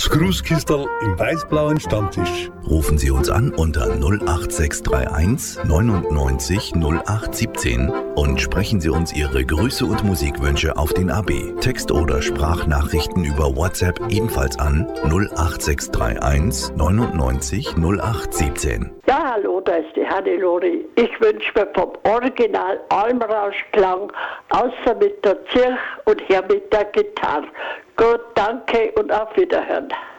Das Grußkistel im weiß-blauen Stammtisch. Rufen Sie uns an unter 08631 99 0817 und sprechen Sie uns Ihre Grüße und Musikwünsche auf den AB. Text- oder Sprachnachrichten über WhatsApp ebenfalls an 08631 99 0817. Ja, hallo, da ist die Hannelore. Ich wünsche mir vom Original Almrauschklang, außer mit der Zirch und her mit der Gitarre. Gut, danke und auf Wiederhören.